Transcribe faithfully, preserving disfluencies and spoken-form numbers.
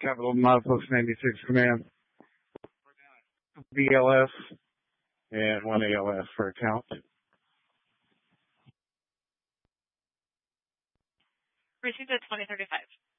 Capital Milepost ninety-six Command. B L S and one A L S for account. Received at twenty thirty-five.